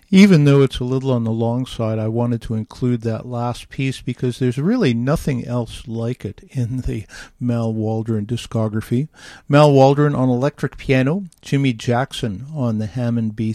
Even though it's a little on the long side, I wanted to include that last piece because there's really nothing else like it in the Mal Waldron discography. Mal Waldron on electric piano, Jimmy Jackson on the Hammond B